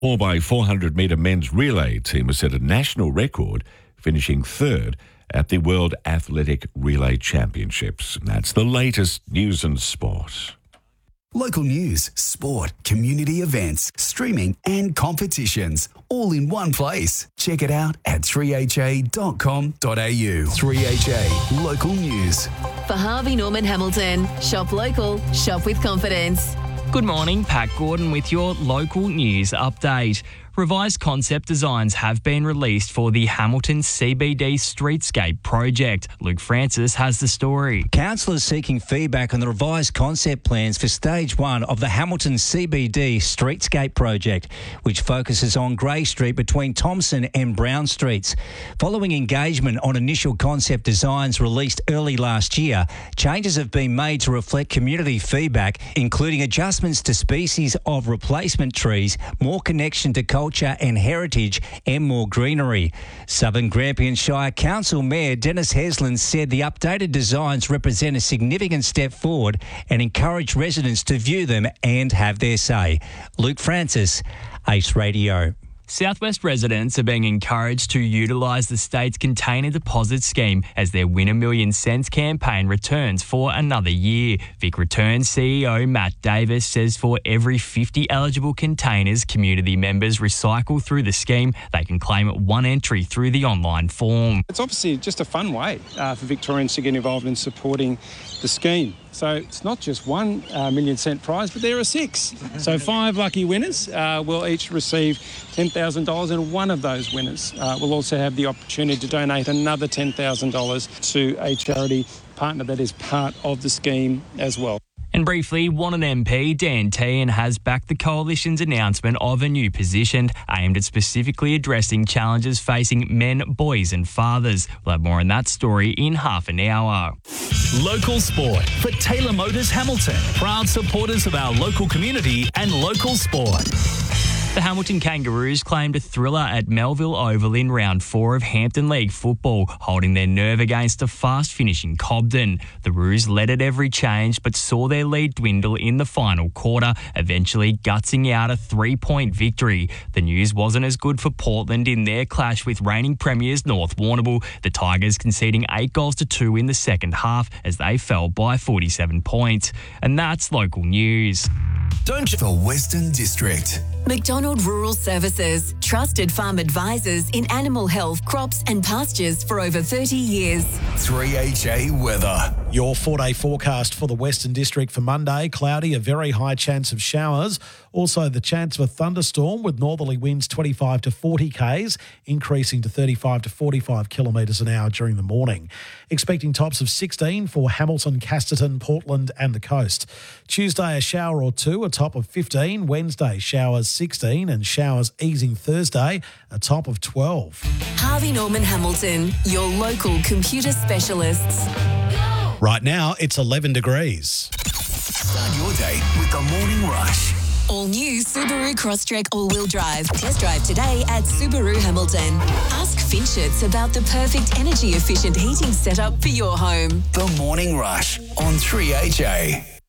4x400 metre men's relay team has set a national record, finishing third at the World Athletic Relay Championships. And that's the latest news and sport. Local news, sport, community events, streaming and competitions, all in one place. Check it out at 3ha.com.au. 3HA Local News. For Harvey Norman Hamilton, shop local, shop with confidence. Good morning, Pat Gordon with your local news update. Revised concept designs have been released for the Hamilton CBD Streetscape project. Luke Francis has the story. Councillors seeking feedback on the revised concept plans for Stage 1 of the Hamilton CBD Streetscape project, which focuses on Grey Street between Thompson and Brown Streets. Following engagement on initial concept designs released early last year, changes have been made to reflect community feedback, including adjustments to species of replacement trees, more connection to culture and heritage, and more greenery. Southern Grampian Shire Council Mayor Dennis Heslin said the updated designs represent a significant step forward and encourage residents to view them and have their say. Luke Francis, Ace Radio. Southwest residents are being encouraged to utilise the state's container deposit scheme as their Win a Million Cents campaign returns for another year. Vic Returns CEO Matt Davis says for every 50 eligible containers community members recycle through the scheme, they can claim one entry through the online form. It's obviously just a fun way for Victorians to get involved in supporting the scheme. So it's not just one million cent prize, but there are 6. So 5 lucky winners will each receive $10,000, and one of those winners will also have the opportunity to donate another $10,000 to a charity partner that is part of the scheme as well. And briefly, Wannon MP Dan Tehan has backed the Coalition's announcement of a new position aimed at specifically addressing challenges facing men, boys and fathers. We'll have more on that story in half an hour. Local sport for Taylor Motors Hamilton. Proud supporters of our local community and local sport. The Hamilton Kangaroos claimed a thriller at Melville Oval in round 4 of Hampton League football, holding their nerve against a fast-finishing Cobden. The Roos led at every change but saw their lead dwindle in the final quarter, eventually gutsing out a 3-point victory. The news wasn't as good for Portland in their clash with reigning premiers North Warrnambool, the Tigers conceding 8-2 in the second half as they fell by 47 points. And that's local news. Don't you for Western District. McDonald Rural Services, trusted farm advisors in animal health, crops and pastures for over 30 years. 3HA weather. Your 4-day forecast for the Western District for Monday: cloudy, a very high chance of showers. Also the chance of a thunderstorm with northerly winds 25 to 40 k's, increasing to 35 to 45 kilometres an hour during the morning. Expecting tops of 16 for Hamilton, Casterton, Portland and the coast. Tuesday a shower or two, a top of 15. Wednesday showers 16 and showers easing Thursday, a top of 12. Harvey Norman Hamilton, your local computer specialists. Right now it's 11 degrees. Start your day with the Morning Rush. All new Subaru Crosstrek all-wheel drive. Test drive today at Subaru Hamilton. Ask Finchets about the perfect energy-efficient heating setup for your home. The Morning Rush on 3HA.